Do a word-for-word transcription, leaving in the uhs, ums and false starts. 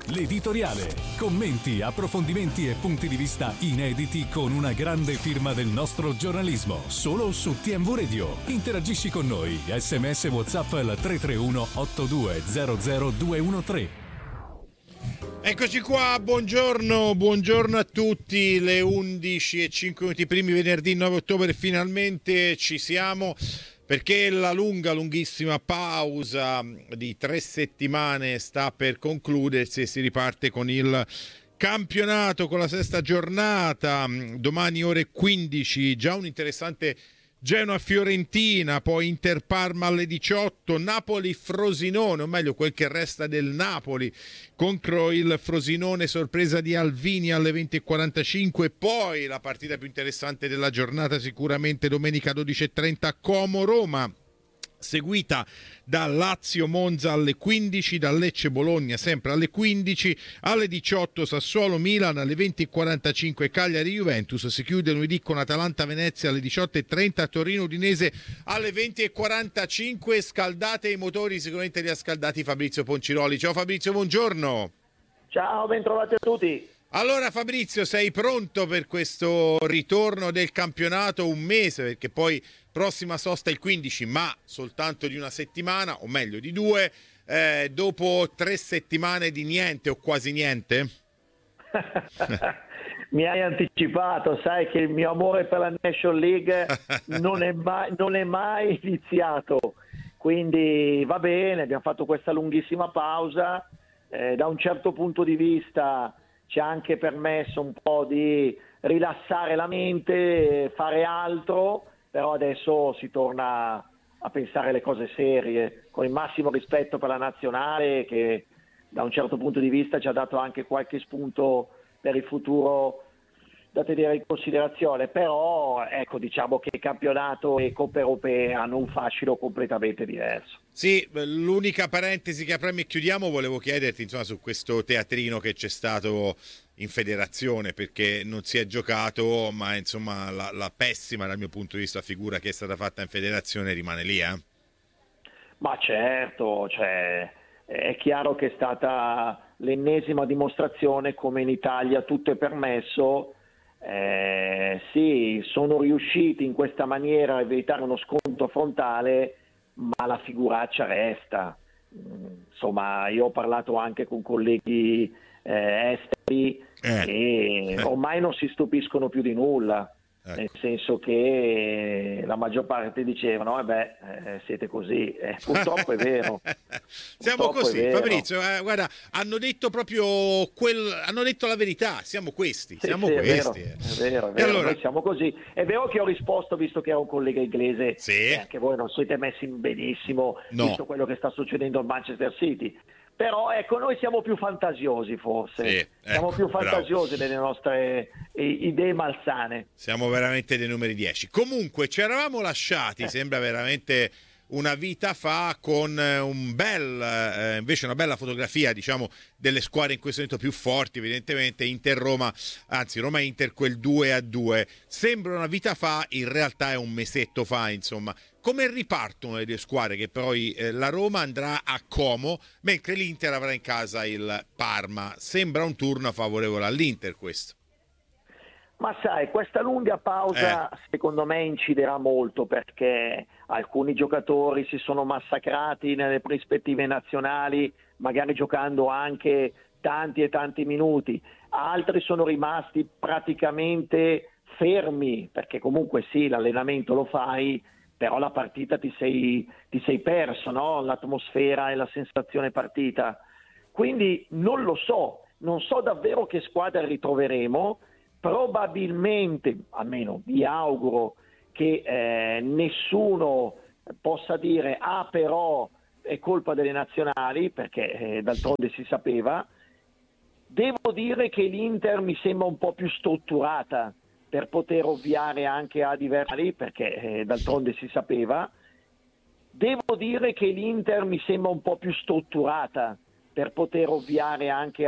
L'editoriale. Commenti, approfondimenti e punti di vista inediti con una grande firma del nostro giornalismo. Solo su T M V Radio. Interagisci con noi. S M S WhatsApp al tre tre uno otto due zero zero due uno tre. Eccoci qua, buongiorno, buongiorno a tutti, le undici e cinque minuti primi, venerdì nove ottobre, finalmente ci siamo, perché la lunga, lunghissima pausa di tre settimane sta per concludersi e si riparte con il campionato, con la sesta giornata, domani ore quindici, già un interessante Genoa-Fiorentina, poi Inter-Parma alle diciotto, Napoli-Frosinone, o meglio quel che resta del Napoli contro il Frosinone, sorpresa di Alvini alle venti e quarantacinque, poi la partita più interessante della giornata sicuramente domenica dodici e trenta Como-Roma, seguita da Lazio-Monza alle quindici, da Lecce-Bologna sempre alle quindici, alle diciotto Sassuolo-Milan, alle venti e quarantacinque Cagliari-Juventus, si chiude lunedì con Atalanta-Venezia alle diciotto e trenta, Torino-Udinese alle venti e quarantacinque. Scaldate i motori, sicuramente li ha scaldati Fabrizio Ponciroli. Ciao Fabrizio, buongiorno. Ciao, bentrovati a tutti. Allora Fabrizio, sei pronto per questo ritorno del campionato? Un mese, perché poi prossima sosta il quindici, ma soltanto di una settimana, o meglio di due, eh, dopo tre settimane di niente o quasi niente? Mi hai anticipato, sai che il mio amore per la National League non è mai, non è mai iniziato, quindi va bene, abbiamo fatto questa lunghissima pausa, eh, da un certo punto di vista ci ha anche permesso un po' di rilassare la mente, fare altro, però adesso si torna a pensare alle cose serie, con il massimo rispetto per la nazionale che da un certo punto di vista ci ha dato anche qualche spunto per il futuro da tenere in considerazione, però ecco, diciamo che il campionato e Coppe Europee hanno un fascino completamente diverso. Sì, l'unica parentesi che apriamo e chiudiamo, volevo chiederti insomma su questo teatrino che c'è stato in federazione, perché non si è giocato, ma insomma la, la pessima dal mio punto di vista figura che è stata fatta in federazione rimane lì, eh? Ma certo, cioè, è chiaro che è stata l'ennesima dimostrazione come in Italia tutto è permesso. Eh, sì, sono riusciti in questa maniera a evitare uno scontro frontale, ma la figuraccia resta. Insomma, io ho parlato anche con colleghi eh, esteri eh. e eh. ormai non si stupiscono più di nulla, ecco. Nel senso che la maggior parte dicevano eh beh, eh, siete così, eh, purtroppo è vero. Siamo Purtroppo così, è vero. Fabrizio, eh, guarda, hanno detto proprio quel, hanno detto la verità, siamo questi, Sì, siamo sì, questi. È vero, è vero, è E vero. allora... Noi siamo così. È vero che ho risposto, visto che era un collega inglese, sì. e anche voi non siete messi benissimo, no. visto quello che sta succedendo al Manchester City. Però ecco, noi siamo più fantasiosi forse, sì, siamo ecco, più fantasiosi bravo. nelle nostre eh, idee malsane. Siamo veramente dei numeri dieci. Comunque ci eravamo lasciati, Eh. sembra veramente una vita fa, con un bel eh, invece una bella fotografia, diciamo, delle squadre in questo momento più forti, evidentemente Inter-Roma, anzi Roma-Inter, quel due a due. Sembra una vita fa, in realtà è un mesetto fa, insomma. Come ripartono le due squadre? Che poi eh, la Roma andrà a Como, mentre l'Inter avrà in casa il Parma. Sembra un turno favorevole all'Inter questo. Ma sai, questa lunga pausa Eh. secondo me inciderà molto, perché alcuni giocatori si sono massacrati nelle rispettive nazionali, magari giocando anche tanti e tanti minuti, altri sono rimasti praticamente fermi, perché comunque sì, l'allenamento lo fai, però la partita ti sei, ti sei perso, no? L'atmosfera e la sensazione partita. Quindi non lo so, non so davvero che squadra ritroveremo. Probabilmente, almeno vi auguro, che eh, nessuno possa dire ah però è colpa delle nazionali, perché eh, d'altronde si sapeva. Devo dire che l'Inter mi sembra un po' più strutturata per poter ovviare anche a diversi, perché eh, d'altronde si sapeva. Devo dire che l'Inter mi sembra un po' più strutturata per poter ovviare anche